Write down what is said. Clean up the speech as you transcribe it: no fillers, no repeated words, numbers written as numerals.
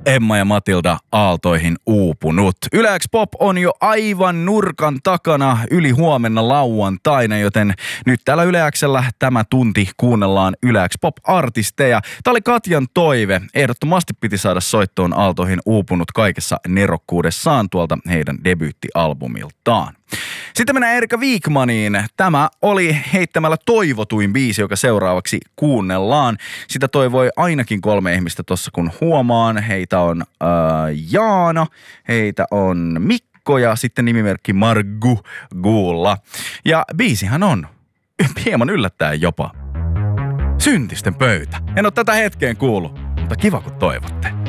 Emma ja Matilda aaltoihin uupunut. Yle X Pop on jo aivan nurkan takana yli huomenna lauantaina, joten nyt täällä Yle X:llä tämä tunti kuunnellaan Yle X Pop-artisteja. Tämä oli Katjan toive. Ehdottomasti piti saada soittoon aaltoihin uupunut kaikessa nerokkuudessaan tuolta heidän debyyttialbumiltaan. Sitten mennään Erika Wigmaniin. Tämä oli heittämällä toivotuin biisi, joka seuraavaksi kuunnellaan. Sitä toivoi ainakin 3 ihmistä tossa kun huomaan. Heitä on Jaana, heitä on Mikko ja sitten nimimerkki Margu Guulla. Ja biisihän on hieman yllättäen jopa Syntisten pöytä. En ole tätä hetkeen kuullut, mutta kiva kun toivotte.